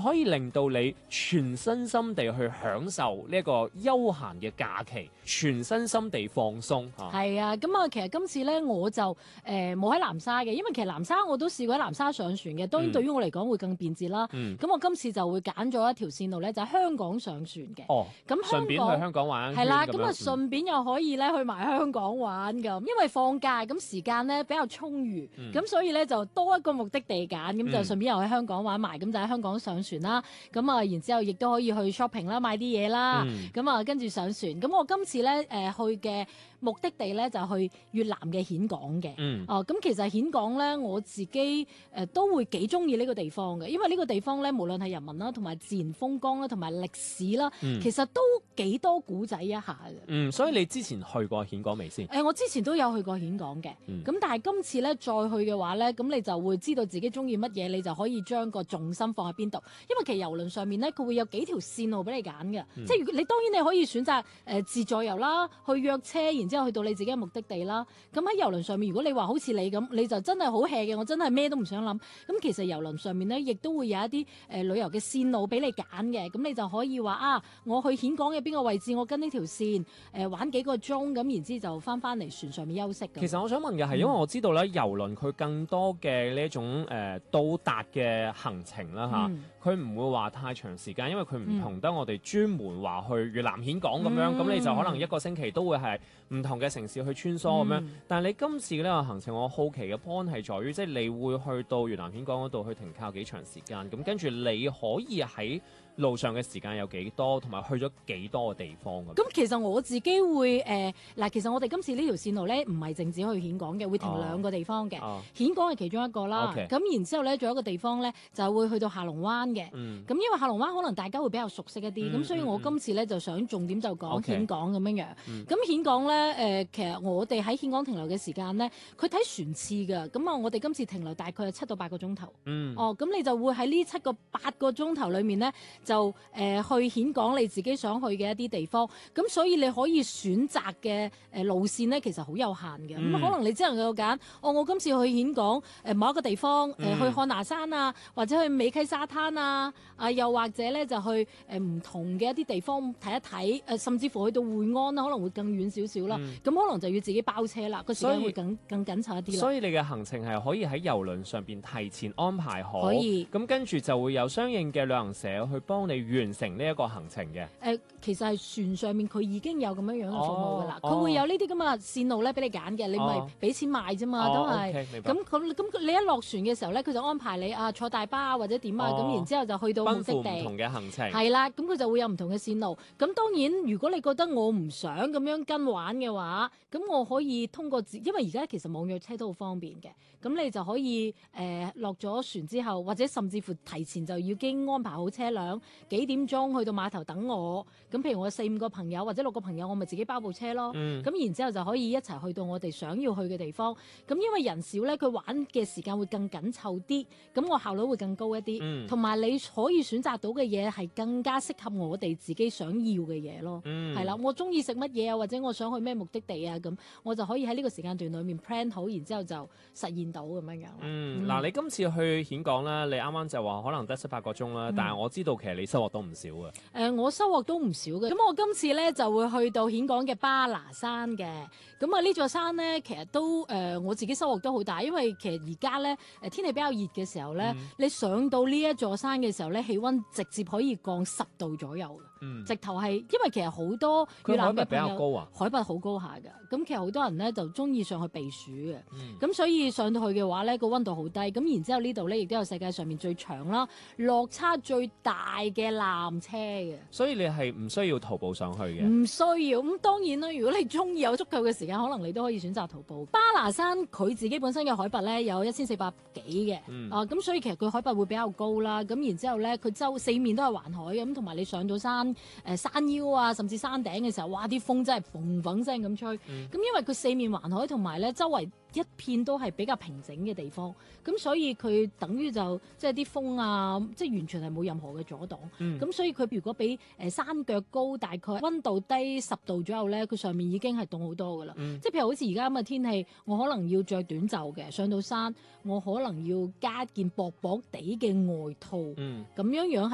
可以令到你全身心地去享受呢一個休閒嘅假期，全身心地放鬆嚇。 係啊，咁啊，其實今次咧我就冇喺南沙嘅，因為其實南沙我都試過喺南沙上船嘅，當然對於我嚟講會更便捷啦。咁我今次就會揀咗一條線路咧，就喺香港上船嘅。 哦， 咁順便去香港玩一圈係啦， 咁咁啊樣順便又可以咧去埋香港玩咁，因為放假咁時間咧比較充裕，咁所以咧就多一個目的地揀，咁就順便又喺香港玩埋，咁就喺香港上船啦。咁啊，然之後亦都可以去 shopping 啦，買啲嘢啦。咁啊，跟住上船。咁我今次咧去嘅目的地咧就去越南嘅峴港嘅。咁其實峴港咧我自己都會幾中意呢個地方嘅，因為呢個地方咧無論係人民啦，同埋自然風光啦，同埋歷史啦，其實都幾多古仔一下嘅。 所以你之前去過峴港未先？ 我之前都有去過峴港嘅，咁但係今次咧再去嘅話咧，咁你就會知道自己中意乜嘢，你就可以將個重心放喺邊度。因為其實郵輪上面咧，佢會有幾條線路俾你揀嘅，即係如果你當然你可以選擇自助遊啦，去約車，然之後去到你自己嘅目的地啦。咁喺郵輪上面，如果你話好似你咁，你就真係好 hea 嘅，我真係咩都唔想諗。咁其實郵輪上面咧，亦都會有一啲旅遊嘅線路俾你揀嘅，咁你就可以話啊，我去峴港嘅邊個位置，我跟呢條線玩幾個鐘，咁然之後就翻嚟船上面休息。 其實我想問嘅係，因為我知道咧，郵輪佢更多嘅呢一種到達嘅行程啦嚇，佢唔會話太長時間，因為佢唔同得我哋專門話去越南峴港咁樣，咁你就可能一個星期都會係唔同嘅城市去穿梭咁樣。但係你今次呢個行程，我好奇嘅 point 係在於，即係你會去到越南峴港嗰度去停靠幾長時間，咁跟住你可以喺路上嘅時間有幾多，同埋去咗幾多個地方咁。 咁其實我自己會其實我哋今次呢條線路咧，唔係淨止去峴港嘅，會停2個地方嘅。峴港係其中一個啦。咁然之後咧，仲有一個地方咧，就會去到下龍灣嘅。咁因為下龍灣可能大家會比較熟悉一啲，咁所以我今次咧就想重點就講峴港咁樣樣。咁峴港咧其實我哋喺峴港停留嘅時間咧，佢睇船次㗎。咁啊，我哋今次停留大概係7到8個鐘頭。咁你就會喺呢7個8個鐘頭裡面咧，就去峴港你自己想去嘅一啲地方，咁所以你可以選擇嘅路線咧，其實好有限嘅。咁可能你只能夠揀，我今次去峴港某一個地方，去漢拿山啊，或者去美溪沙灘啊，又或者咧就去唔同嘅一啲地方睇一睇，甚至乎去到會安啦，可能會更遠少少啦。咁可能就要自己包車啦，個時間會更緊湊一啲啦。 所以你嘅行程係可以喺郵輪上邊提前安排好， 可以。 咁跟住就會有相應嘅旅行社去幫你完成呢一個行程嘅。 其實係船上面佢已經有咁樣樣嘅服務㗎啦，佢會有呢啲咁嘅線路咧俾你揀嘅，你咪俾錢買啫嘛，都係。咁你一落船嘅時候咧，佢就安排你坐大巴啊或者點啊，咁然之後就去到目的地。 奔赴唔同嘅行程。 係啦，咁佢就會有唔同嘅線路。咁當然，如果你覺得我唔想咁樣跟玩嘅話，咁我可以通過因為而家其實網約車都好方便嘅，咁你就可以落咗船之後，或者甚至乎提前就已經安排好車輛，幾點鐘去到碼頭等我。咁譬如我4、5個朋友或者6個朋友，我咪自己包部車咯。咁然之後就可以一齊去到我哋想要去嘅地方。咁因為人少咧，佢玩嘅時間會更緊湊啲，咁我效率會更高一啲。同埋你可以選擇到嘅嘢係更加適合我哋自己想要嘅嘢咯。係啦，我中意食乜嘢啊，或者我想去咩目的地啊，咁我就可以喺呢個時間段裡面 plan 好，然之後就實現到咁樣樣。 嗱，你今次去峴港啦，你啱啱就話可能得7、8個鐘啦，但係我知道其實你收穫都唔少嘅。 我收穫都唔少嘅。咁我今次咧就會去到峴港嘅巴拿山嘅。咁啊呢座山咧，其實都我自己收穫都好大，因為其實而家咧天氣比較熱嘅時候咧，你上到呢一座山嘅時候咧，氣溫直接可以降10度左右嘅。直頭係，因為其實好多越南嘅朋友海拔比較高啊， 海拔好高下㗎。咁其實好多人咧就中意上去避暑嘅。咁所以上到去嘅話咧，個溫度好低。咁然之後呢度咧亦都有世界上面最長啦、落差最大嘅纜車嘅。 所以你係唔需要徒步上去嘅？ 唔需要。咁當然啦，如果你中意有足夠嘅時間，可能你都可以選擇徒步。巴拿山佢自己本身嘅海拔咧有1400幾嘅。咁所以其實佢海拔會比較高啦。咁然之後咧，佢四面都係環海咁，同埋你上到山山腰啊，甚至山頂嘅時候，哇！啲風真係嘭嘭聲咁吹。咁因為佢四面環海，同埋咧周圍一片都係比較平整嘅地方，咁所以佢等於就即係啲風啊，即係完全係冇任何嘅阻擋。咁所以佢如果比山腳高，大概溫度低10度左右咧，佢上面已經係凍好多噶啦。即係譬如好似而家咁嘅天氣，我可能要着短袖嘅，上到山我可能要加一件薄薄地嘅外套。咁樣樣係